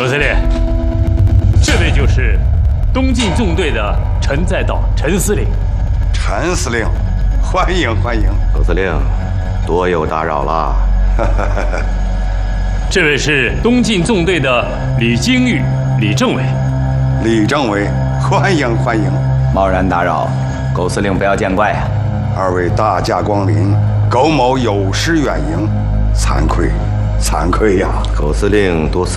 狗司令，这位就是东晋纵队的陈再道陈司令。 陈司令，欢迎欢迎。 狗司令，多有打扰了。 这位是东晋纵队的李京玉、李政委。 李政委，欢迎欢迎。 贸然打扰，狗司令不要见怪啊。 二位大驾光临，苟某有失远迎，惭愧惭愧呀。 狗司令多